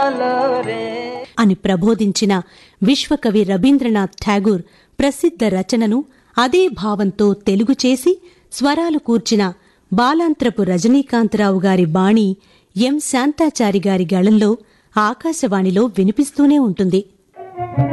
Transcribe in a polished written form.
అని ప్రబోధించిన విశ్వకవి రవీంద్రనాథ్ ఠాగూర్ ప్రసిద్ధ రచనను అదే భావంతో తెలుగు చేసి స్వరాలు కూర్చిన బాలాంత్రపు రజనీకాంతరావు గారి బాణి ఎం శాంతాచారి గారి గళంలో ఆకాశవాణిలో వినిపిస్తూనే ఉంటుంది.